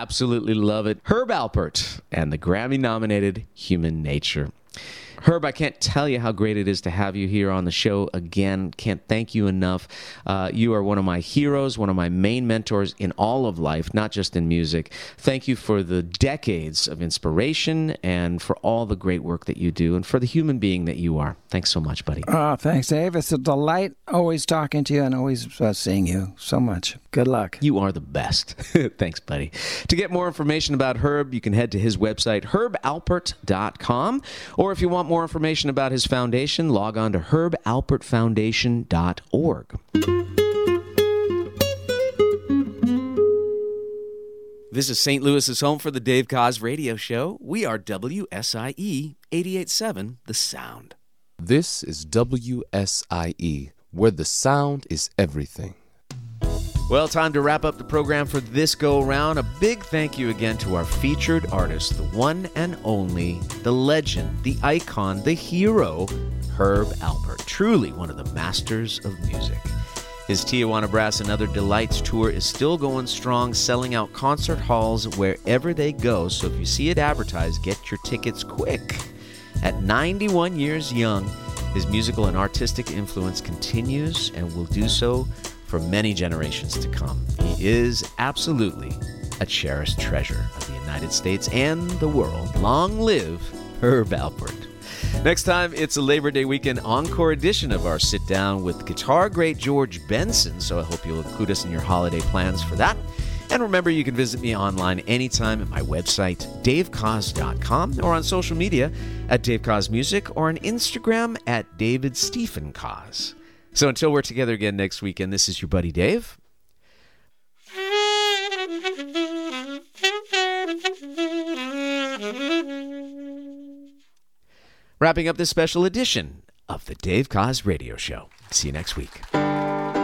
absolutely love it. Herb Alpert and the Grammy-nominated Human Nature. Herb, I can't tell you how great it is to have you here on the show again. Can't thank you enough. You are one of my heroes, one of my main mentors in all of life, not just in music. Thank you for the decades of inspiration and for all the great work that you do and for the human being that you are. Thanks so much, buddy. Oh, thanks, Dave. It's a delight always talking to you and always seeing you so much. Good luck. You are the best. Thanks, buddy. To get more information about Herb, you can head to his website, herbalpert.com. Or if you want more information about his foundation, log on to herbalpertfoundation.org. This is St. Louis's home for the Dave Koz Radio Show. We are WSIE 88.7, The Sound. This is WSIE, where the sound is everything. Well, time to wrap up the program for this go-around. A big thank you again to our featured artist, the one and only, the legend, the icon, the hero, Herb Alpert. Truly one of the masters of music. His Tijuana Brass and Other Delights tour is still going strong, selling out concert halls wherever they go. So if you see it advertised, get your tickets quick. At 91 years young, his musical and artistic influence continues and will do so for many generations to come. He is absolutely a cherished treasure of the United States and the world. Long live Herb Alpert. Next time, it's a Labor Day weekend encore edition of our Sit Down with guitar great George Benson, so I hope you'll include us in your holiday plans for that. And remember, you can visit me online anytime at my website, davekoz.com, or on social media at Dave Koz Music, or on Instagram at David Stephen Koz. So until we're together again next weekend, this is your buddy Dave. Wrapping up this special edition of the Dave Koz Radio Show. See you next week.